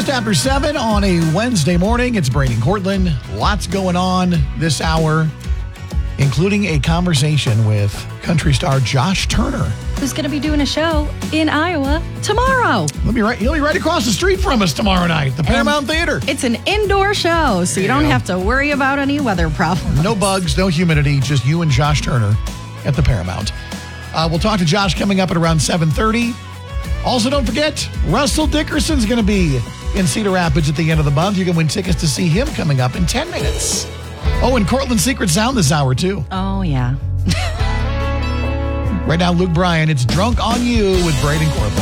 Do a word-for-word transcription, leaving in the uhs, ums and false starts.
Just after seven on a Wednesday morning, it's Brady and Cortland. Lots going on this hour, including a conversation with country star Josh Turner. Who's going to be doing a show in Iowa tomorrow. He'll be right, he'll be right across the street from us tomorrow night, the Paramount And Theater. It's an indoor show, so you There you don't go. have to worry about any weather problems. No bugs, no humidity, just you and Josh Turner at the Paramount. Uh, we'll talk to Josh coming up at around seven thirty. Also, don't forget, Russell Dickerson's going to be in Cedar Rapids at the end of the month. You can win tickets to see him coming up in ten minutes. Oh, and Cortland's Secret Sound this hour, too. Oh, yeah. Right now, Luke Bryan, it's Drunk on You with Brady and Cortland.